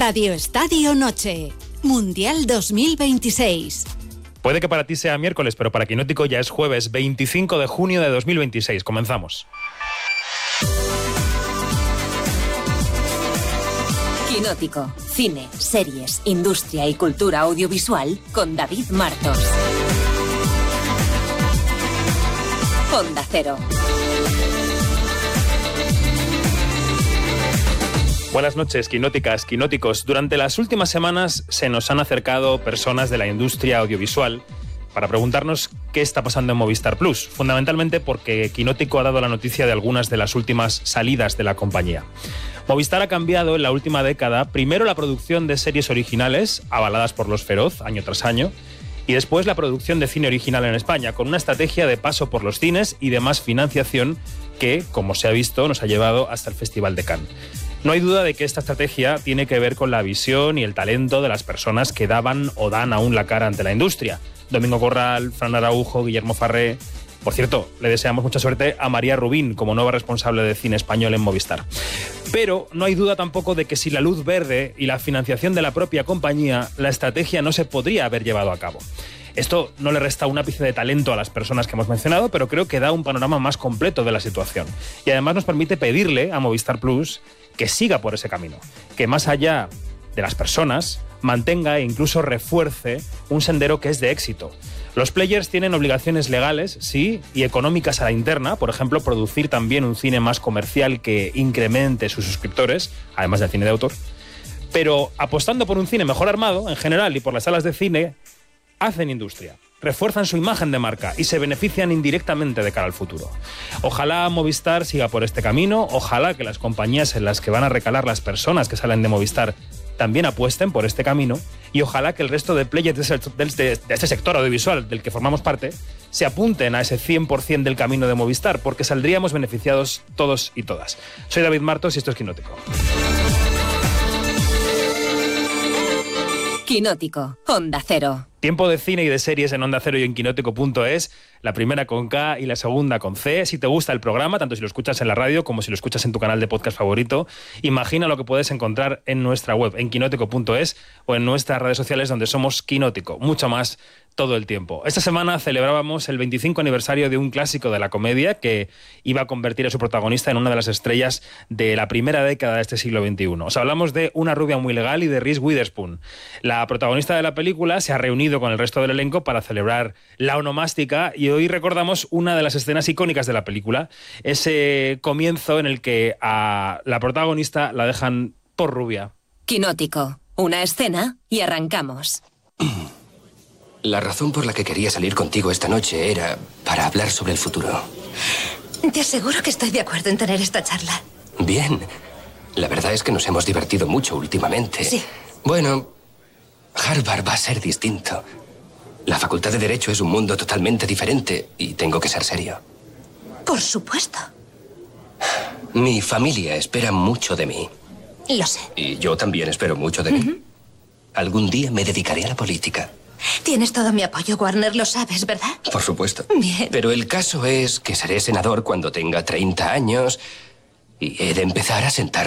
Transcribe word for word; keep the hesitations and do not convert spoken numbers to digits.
Radio Estadio Noche, Mundial dos mil veintiséis. Puede que para ti sea miércoles, pero para Quinótico ya es jueves veinticinco de junio de dos mil veintiséis. Comenzamos. Quinótico, cine, series, industria y cultura audiovisual con David Martos. Onda Cero. Buenas noches, quinóticas, quinóticos. Durante las últimas semanas se nos han acercado personas de la industria audiovisual para preguntarnos qué está pasando en Movistar Plus, fundamentalmente porque Quinótico ha dado la noticia de algunas de las últimas salidas de la compañía. Movistar ha cambiado en la última década primero la producción de series originales, avaladas por los Feroz año tras año, y después la producción de cine original en España, con una estrategia de paso por los cines y de más financiación que, como se ha visto, nos ha llevado hasta el Festival de Cannes. No hay duda de que esta estrategia tiene que ver con la visión y el talento de las personas que daban o dan aún la cara ante la industria. Domingo Corral, Fran Araujo, Guillermo Farré. Por cierto, le deseamos mucha suerte a María Rubín como nueva responsable de cine español en Movistar. Pero no hay duda tampoco de que sin la luz verde y la financiación de la propia compañía, la estrategia no se podría haber llevado a cabo. Esto no le resta un ápice de talento a las personas que hemos mencionado, pero creo que da un panorama más completo de la situación. Y además nos permite pedirle a Movistar Plus que siga por ese camino, que más allá de las personas, mantenga e incluso refuerce un sendero que es de éxito. Los players tienen obligaciones legales, sí, y económicas a la interna, por ejemplo, producir también un cine más comercial que incremente sus suscriptores, además del cine de autor. Pero apostando por un cine mejor armado, en general, y por las salas de cine, hacen industria, refuerzan su imagen de marca y se benefician indirectamente de cara al futuro. Ojalá Movistar siga por este camino, ojalá que las compañías en las que van a recalar las personas que salen de Movistar también apuesten por este camino y ojalá que el resto de players de este, de este sector audiovisual del que formamos parte se apunten a ese cien por ciento del camino de Movistar, porque saldríamos beneficiados todos y todas. Soy David Martos y esto es Quinótico. Quinótico, Onda Cero. Tiempo de cine y de series en Onda Cero y en Quinótico punto es, la primera con K y la segunda con C. Si te gusta el programa, tanto si lo escuchas en la radio como si lo escuchas en tu canal de podcast favorito, imagina lo que puedes encontrar en nuestra web, en Quinótico punto es o en nuestras redes sociales donde somos Quinótico, mucho más todo el tiempo. Esta semana celebrábamos el veinticinco aniversario de un clásico de la comedia que iba a convertir a su protagonista en una de las estrellas de la primera década de este siglo veintiuno. Os hablamos de Una rubia muy legal y de Reese Witherspoon. La protagonista de la película se ha reunido con el resto del elenco para celebrar la onomástica y hoy recordamos una de las escenas icónicas de la película, ese comienzo en el que a la protagonista la dejan por rubia. Quinótico, una escena y arrancamos. La razón por la que quería salir contigo esta noche era para hablar sobre el futuro. Te aseguro que estoy de acuerdo en tener esta charla. Bien. La verdad es que nos hemos divertido mucho últimamente. Sí. Bueno, Harvard va a ser distinto. La Facultad de Derecho es un mundo totalmente diferente y tengo que ser serio. Por supuesto. Mi familia espera mucho de mí. Lo sé. Y yo también espero mucho de mí. Uh-huh. Algún día me dedicaré a la política. Tienes todo mi apoyo, Warner, lo sabes, ¿verdad? Por supuesto. Bien. Pero el caso es que seré senador cuando tenga treinta años y he de empezar a sentar